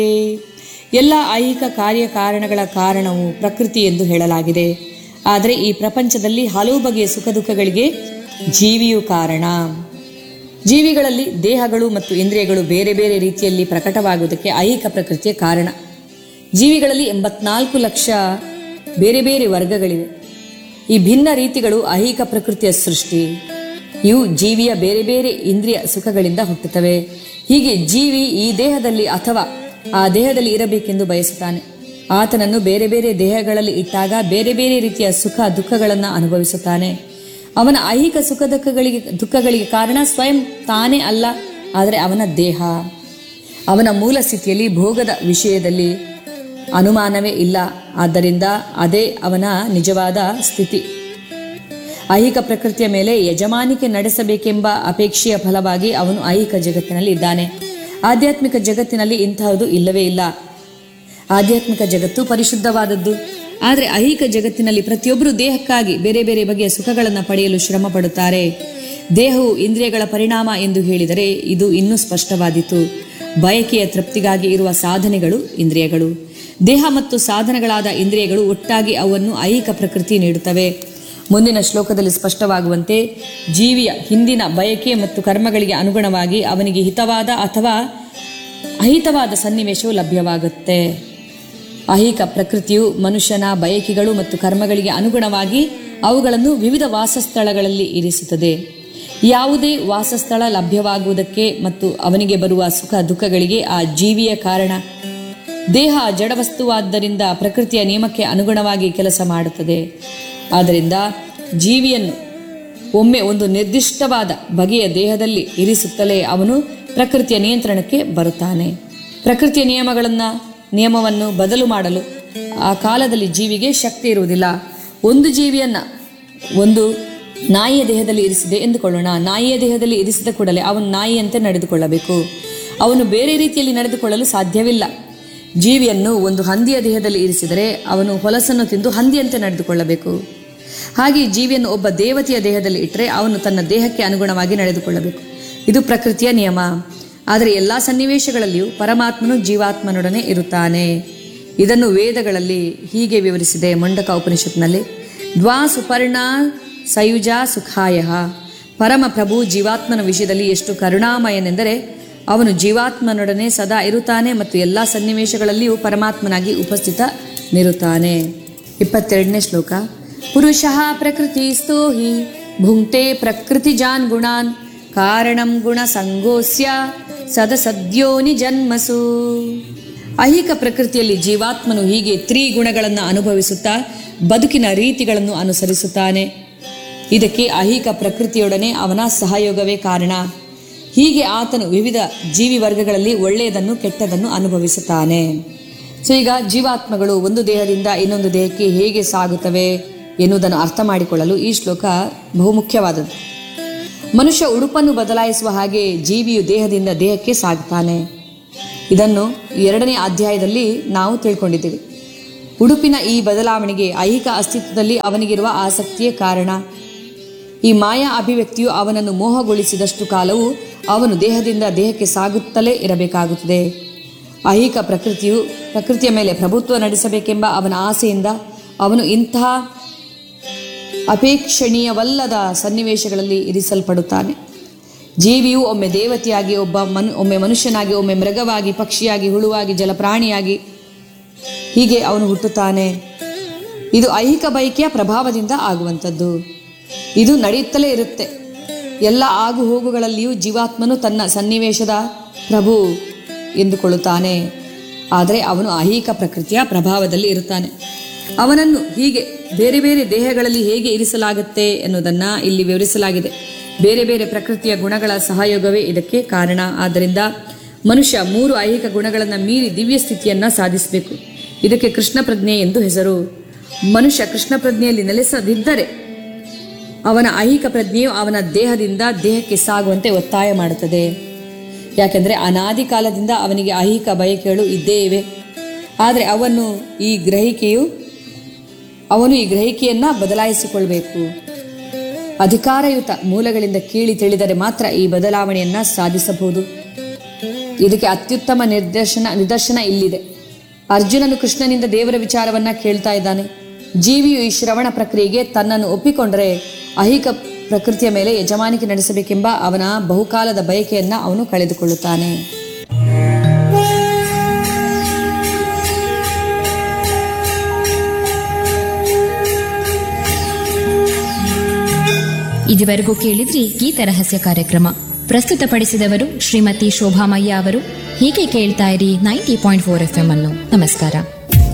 ಎಲ್ಲ ಐಹಿಕ ಕಾರ್ಯಕಾರಣಗಳ ಕಾರಣವು ಪ್ರಕೃತಿ ಎಂದು ಹೇಳಲಾಗಿದೆ. ಆದರೆ ಈ ಪ್ರಪಂಚದಲ್ಲಿ ಹಲವು ಬಗೆಯ ಸುಖ ದುಃಖಗಳಿಗೆ ಜೀವಿಯು ಕಾರಣ. ಜೀವಿಗಳಲ್ಲಿ ದೇಹಗಳು ಮತ್ತು ಇಂದ್ರಿಯಗಳು ಬೇರೆ ಬೇರೆ ರೀತಿಯಲ್ಲಿ ಪ್ರಕಟವಾಗುವುದಕ್ಕೆ ಐಹಿಕ ಪ್ರಕೃತಿಯ ಕಾರಣ. ಜೀವಿಗಳಲ್ಲಿ 84 ಲಕ್ಷ ಬೇರೆ ಬೇರೆ ವರ್ಗಗಳಿವೆ. ಈ ಭಿನ್ನ ರೀತಿಗಳು ಐಹಿಕ ಪ್ರಕೃತಿಯ ಸೃಷ್ಟಿ. ಇವು ಜೀವಿಯ ಬೇರೆ ಬೇರೆ ಇಂದ್ರಿಯ ಸುಖಗಳಿಂದ ಹುಟ್ಟುತ್ತವೆ. ಹೀಗೆ ಜೀವಿ ಈ ದೇಹದಲ್ಲಿ ಅಥವಾ ಆ ದೇಹದಲ್ಲಿ ಇರಬೇಕೆಂದು ಬಯಸುತ್ತಾನೆ. ಆತನನ್ನು ಬೇರೆ ಬೇರೆ ದೇಹಗಳಲ್ಲಿ ಇಟ್ಟಾಗ ಬೇರೆ ಬೇರೆ ರೀತಿಯ ಸುಖ ದುಃಖಗಳನ್ನು ಅನುಭವಿಸುತ್ತಾನೆ. ಅವನ ಐಹಿಕ ಸುಖ ದುಃಖಗಳಿಗೆ ಕಾರಣ ಸ್ವಯಂ ತಾನೇ ಅಲ್ಲ, ಆದರೆ ಅವನ ದೇಹ. ಅವನ ಮೂಲ ಸ್ಥಿತಿಯಲ್ಲಿ ಭೋಗದ ವಿಷಯದಲ್ಲಿ ಅನುಮಾನವೇ ಇಲ್ಲ. ಆದ್ದರಿಂದ ಅದೇ ಅವನ ನಿಜವಾದ ಸ್ಥಿತಿ. ಐಹಿಕ ಪ್ರಕೃತಿಯ ಮೇಲೆ ಯಜಮಾನಿಕೆ ನಡೆಸಬೇಕೆಂಬ ಅಪೇಕ್ಷೆಯ ಫಲವಾಗಿ ಅವನು ಐಹಿಕ ಜಗತ್ತಿನಲ್ಲಿ ಇದ್ದಾನೆ. ಆಧ್ಯಾತ್ಮಿಕ ಜಗತ್ತಿನಲ್ಲಿ ಇಂತಹದ್ದು ಇಲ್ಲವೇ ಇಲ್ಲ. ಆಧ್ಯಾತ್ಮಿಕ ಜಗತ್ತು ಪರಿಶುದ್ಧವಾದದ್ದು. ಆದರೆ ಐಹಿಕ ಜಗತ್ತಿನಲ್ಲಿ ಪ್ರತಿಯೊಬ್ಬರು ದೇಹಕ್ಕಾಗಿ ಬೇರೆ ಬೇರೆ ಬಗೆಯ ಸುಖಗಳನ್ನು ಪಡೆಯಲು ಶ್ರಮ ಪಡುತ್ತಾರೆ. ದೇಹವು ಇಂದ್ರಿಯಗಳ ಪರಿಣಾಮ ಎಂದು ಹೇಳಿದರೆ ಇದು ಇನ್ನೂ ಸ್ಪಷ್ಟವಾದೀತು. ಬಯಕೆಯ ತೃಪ್ತಿಗಾಗಿ ಇರುವ ಸಾಧನೆಗಳು ಇಂದ್ರಿಯಗಳು. ದೇಹ ಮತ್ತು ಸಾಧನಗಳಾದ ಇಂದ್ರಿಯಗಳು ಒಟ್ಟಾಗಿ ಅವನ್ನು ಐಹಿಕ ಪ್ರಕೃತಿ ನೀಡುತ್ತವೆ. ಮುಂದಿನ ಶ್ಲೋಕದಲ್ಲಿ ಸ್ಪಷ್ಟವಾಗುವಂತೆ ಜೀವಿಯ ಹಿಂದಿನ ಬಯಕೆ ಮತ್ತು ಕರ್ಮಗಳಿಗೆ ಅನುಗುಣವಾಗಿ ಅವನಿಗೆ ಹಿತವಾದ ಅಥವಾ ಅಹಿತವಾದ ಸನ್ನಿವೇಶವು ಲಭ್ಯವಾಗುತ್ತೆ. ಐಹಿಕ ಪ್ರಕೃತಿಯು ಮನುಷ್ಯನ ಬಯಕೆಗಳು ಮತ್ತು ಕರ್ಮಗಳಿಗೆ ಅನುಗುಣವಾಗಿ ಅವುಗಳನ್ನು ವಿವಿಧ ವಾಸಸ್ಥಳಗಳಲ್ಲಿ ಇರಿಸುತ್ತದೆ. ಯಾವುದೇ ವಾಸಸ್ಥಳ ಲಭ್ಯವಾಗುವುದಕ್ಕೆ ಮತ್ತು ಅವನಿಗೆ ಬರುವ ಸುಖ ದುಃಖಗಳಿಗೆ ಆ ಜೀವಿಯ ಕಾರಣ. ದೇಹ ಜಡವಸ್ತುವಾದ್ದರಿಂದ ಪ್ರಕೃತಿಯ ನಿಯಮಕ್ಕೆ ಅನುಗುಣವಾಗಿ ಕೆಲಸ ಮಾಡುತ್ತದೆ. ಆದ್ದರಿಂದ ಜೀವಿಯನ್ನು ಒಮ್ಮೆ ಒಂದು ನಿರ್ದಿಷ್ಟವಾದ ಬಗೆಯ ದೇಹದಲ್ಲಿ ಇರಿಸುತ್ತಲೇ ಅವನು ಪ್ರಕೃತಿಯ ನಿಯಂತ್ರಣಕ್ಕೆ ಬರುತ್ತಾನೆ. ಪ್ರಕೃತಿಯ ನಿಯಮವನ್ನು ಬದಲು ಮಾಡಲು ಆ ಕಾಲದಲ್ಲಿ ಜೀವಿಗೆ ಶಕ್ತಿ ಇರುವುದಿಲ್ಲ. ಒಂದು ಜೀವಿಯನ್ನು ಒಂದು ನಾಯಿಯ ದೇಹದಲ್ಲಿ ಇರಿಸಿದೆ ಎಂದುಕೊಳ್ಳೋಣ. ನಾಯಿಯ ದೇಹದಲ್ಲಿ ಇರಿಸಿದ ಕೂಡಲೇ ಅವನು ನಾಯಿಯಂತೆ ನಡೆದುಕೊಳ್ಳಬೇಕು. ಅವನು ಬೇರೆ ರೀತಿಯಲ್ಲಿ ನಡೆದುಕೊಳ್ಳಲು ಸಾಧ್ಯವಿಲ್ಲ. ಜೀವಿಯನ್ನು ಒಂದು ಹಂದಿಯ ದೇಹದಲ್ಲಿ ಇರಿಸಿದರೆ ಅವನು ಹೊಲಸನ್ನು ತಿಂದು ಹಂದಿಯಂತೆ ನಡೆದುಕೊಳ್ಳಬೇಕು. ಹಾಗೆ ಜೀವಿಯನ್ನು ಒಬ್ಬ ದೇವತೆಯ ದೇಹದಲ್ಲಿ ಇಟ್ಟರೆ ಅವನು ತನ್ನ ದೇಹಕ್ಕೆ ಅನುಗುಣವಾಗಿ ನಡೆದುಕೊಳ್ಳಬೇಕು. ಇದು ಪ್ರಕೃತಿಯ ನಿಯಮ. ಆದರೆ ಎಲ್ಲ ಸನ್ನಿವೇಶಗಳಲ್ಲಿಯೂ ಪರಮಾತ್ಮನು ಜೀವಾತ್ಮನೊಡನೆ ಇರುತ್ತಾನೆ. ಇದನ್ನು ವೇದಗಳಲ್ಲಿ ಹೀಗೆ ವಿವರಿಸಿದೆ. ಮುಂಡಕ ಉಪನಿಷತ್ನಲ್ಲಿ ದ್ವಾ ಸುಪರ್ಣ ಸಯುಜ ಸುಖಾಯ. ಪರಮ ಪ್ರಭು ಜೀವಾತ್ಮನ ವಿಷಯದಲ್ಲಿ ಎಷ್ಟು ಕರುಣಾಮಯನೆಂದರೆ ಅವನು ಜೀವಾತ್ಮನೊಡನೆ ಸದಾ ಇರುತ್ತಾನೆ ಮತ್ತು ಎಲ್ಲ ಸನ್ನಿವೇಶಗಳಲ್ಲಿಯೂ ಪರಮಾತ್ಮನಾಗಿ ಉಪಸ್ಥಿತನಿರುತ್ತಾನೆ. 22ನೇ ಶ್ಲೋಕ. ಪುರುಷಃ ಪ್ರಕೃತಿಸ್ಥೋ ಹಿ ಭುಂಕ್ತೆ ಪ್ರಕೃತಿಜಾನ್ ಗುಣಾನ್ ಕಾರಣಂ ಗುಣ ಸಂಗೋಸ್ಯ ಸದಸದ್ಯೋನಿ ಜನ್ಮಸು. ಐಹಿಕ ಪ್ರಕೃತಿಯಲ್ಲಿ ಜೀವಾತ್ಮನು ಹೀಗೆ ತ್ರಿಗುಣಗಳನ್ನು ಅನುಭವಿಸುತ್ತಾ ಬದುಕಿನ ರೀತಿಗಳನ್ನು ಅನುಸರಿಸುತ್ತಾನೆ. ಇದಕ್ಕೆ ಐಹಿಕ ಪ್ರಕೃತಿಯೊಡನೆ ಅವನ ಸಹಯೋಗವೇ ಕಾರಣ. ಹೀಗೆ ಆತನು ವಿವಿಧ ಜೀವಿ ವರ್ಗಗಳಲ್ಲಿ ಒಳ್ಳೆಯದನ್ನು ಕೆಟ್ಟದನ್ನು ಅನುಭವಿಸುತ್ತಾನೆ. ಸೊ ಈಗ ಜೀವಾತ್ಮಗಳು ಒಂದು ದೇಹದಿಂದ ಇನ್ನೊಂದು ದೇಹಕ್ಕೆ ಹೇಗೆ ಸಾಗುತ್ತವೆ ಎನ್ನುವುದನ್ನು ಅರ್ಥ ಮಾಡಿಕೊಳ್ಳಲು ಈ ಶ್ಲೋಕ ಬಹುಮುಖ್ಯವಾದದ್ದು. ಮನುಷ್ಯ ಉಡುಪನ್ನು ಬದಲಾಯಿಸುವ ಹಾಗೆ ಜೀವಿಯು ದೇಹದಿಂದ ದೇಹಕ್ಕೆ ಸಾಗುತ್ತಾನೆ. ಇದನ್ನು 2ನೇ ಅಧ್ಯಾಯದಲ್ಲಿ ನಾವು ತಿಳ್ಕೊಂಡಿದ್ದೇವೆ. ಉಡುಪಿನ ಈ ಬದಲಾವಣೆಗೆ ಐಹಿಕ ಅಸ್ತಿತ್ವದಲ್ಲಿ ಅವನಿಗಿರುವ ಆಸಕ್ತಿಯೇ ಕಾರಣ. ಈ ಮಾಯಾ ಅಭಿವ್ಯಕ್ತಿಯು ಅವನನ್ನು ಮೋಹಗೊಳಿಸಿದಷ್ಟು ಕಾಲವು ಅವನು ದೇಹದಿಂದ ದೇಹಕ್ಕೆ ಸಾಗುತ್ತಲೇ ಇರಬೇಕಾಗುತ್ತದೆ. ಐಹಿಕ ಪ್ರಕೃತಿಯ ಮೇಲೆ ಪ್ರಭುತ್ವ ನಡೆಸಬೇಕೆಂಬ ಅವನ ಆಸೆಯಿಂದ ಅವನು ಇಂತಹ ಅಪೇಕ್ಷಣೀಯವಲ್ಲದ ಸನ್ನಿವೇಶಗಳಲ್ಲಿ ಇರಿಸಲ್ಪಡುತ್ತಾನೆ. ಜೀವಿಯು ಒಮ್ಮೆ ದೇವತೆಯಾಗಿ ಒಮ್ಮೆ ಮನುಷ್ಯನಾಗಿ, ಒಮ್ಮೆ ಮೃಗವಾಗಿ, ಪಕ್ಷಿಯಾಗಿ, ಹುಳುವಾಗಿ, ಜಲಪ್ರಾಣಿಯಾಗಿ ಹೀಗೆ ಅವನು ಹುಟ್ಟುತ್ತಾನೆ. ಇದು ಐಹಿಕ ಬಯಕೆಯ ಪ್ರಭಾವದಿಂದ ಆಗುವಂಥದ್ದು. ಇದು ನಡೆಯುತ್ತಲೇ ಇರುತ್ತೆ. ಎಲ್ಲ ಆಗು ಹೋಗುಗಳಲ್ಲಿಯೂ ಜೀವಾತ್ಮನು ತನ್ನ ಸನ್ನಿವೇಶದ ಪ್ರಭು ಎಂದುಕೊಳ್ಳುತ್ತಾನೆ. ಆದರೆ ಅವನು ಐಹಿಕ ಪ್ರಕೃತಿಯ ಪ್ರಭಾವದಲ್ಲಿ ಇರುತ್ತಾನೆ. ಅವನನ್ನು ಹೀಗೆ ಬೇರೆ ಬೇರೆ ದೇಹಗಳಲ್ಲಿ ಹೇಗೆ ಇರಿಸಲಾಗುತ್ತೆ ಎನ್ನುವುದನ್ನು ಇಲ್ಲಿ ವಿವರಿಸಲಾಗಿದೆ. ಬೇರೆ ಬೇರೆ ಪ್ರಕೃತಿಯ ಗುಣಗಳ ಸಹಯೋಗವೇ ಇದಕ್ಕೆ ಕಾರಣ. ಆದ್ದರಿಂದ ಮನುಷ್ಯ 3 ಐಹಿಕ ಗುಣಗಳನ್ನು ಮೀರಿ ದಿವ್ಯ ಸ್ಥಿತಿಯನ್ನು ಸಾಧಿಸಬೇಕು. ಇದಕ್ಕೆ ಕೃಷ್ಣ ಪ್ರಜ್ಞೆ ಎಂದು ಹೆಸರು. ಮನುಷ್ಯ ಕೃಷ್ಣ ಪ್ರಜ್ಞೆಯಲ್ಲಿ ನೆಲೆಸದಿದ್ದರೆ ಅವನ ಐಹಿಕ ಪ್ರಜ್ಞೆಯು ಅವನ ದೇಹದಿಂದ ದೇಹಕ್ಕೆ ಸಾಗುವಂತೆ ಒತ್ತಾಯ ಮಾಡುತ್ತದೆ. ಯಾಕೆಂದರೆ ಅನಾದಿ ಕಾಲದಿಂದ ಅವನಿಗೆ ಐಹಿಕ ಬಯಕೆಗಳು ಇದ್ದೇ ಇವೆ. ಆದರೆ ಅವನು ಈ ಗ್ರಹಿಕೆಯನ್ನು ಬದಲಾಯಿಸಿಕೊಳ್ಬೇಕು. ಅಧಿಕಾರಯುತ ಮೂಲಗಳಿಂದ ಕೇಳಿ ತಿಳಿದರೆ ಮಾತ್ರ ಈ ಬದಲಾವಣೆಯನ್ನು ಸಾಧಿಸಬಹುದು. ಇದಕ್ಕೆ ಅತ್ಯುತ್ತಮ ನಿದರ್ಶನ ಇಲ್ಲಿದೆ. ಅರ್ಜುನನು ಕೃಷ್ಣನಿಂದ ದೇವರ ವಿಚಾರವನ್ನ ಕೇಳ್ತಾ ಇದ್ದಾನೆ. ಜೀವಿಯು ಈ ಶ್ರವಣ ಪ್ರಕ್ರಿಯೆಗೆ ತನ್ನನ್ನು ಒಪ್ಪಿಕೊಂಡರೆ ಐಹಿಕ ಪ್ರಕೃತಿಯ ಮೇಲೆ ಯಜಮಾನಿಕೆ ನಡೆಸಬೇಕೆಂಬ ಅವನ ಬಹುಕಾಲದ ಬಯಕೆಯನ್ನ ಅವನು ಕಳೆದುಕೊಳ್ಳುತ್ತಾನೆ. ಇದುವರೆಗೂ ಕೇಳಿದ್ರಿ ಗೀತ ರಹಸ್ಯ ಕಾರ್ಯಕ್ರಮ. ಪ್ರಸ್ತುತಪಡಿಸಿದವರು ಶ್ರೀಮತಿ ಶೋಭಾಮಯ್ಯ ಅವರು. ಹೀಗೆ ಕೇಳ್ತಾ ಇರಿ 90.4 FM ಅನ್ನು. ನಮಸ್ಕಾರ.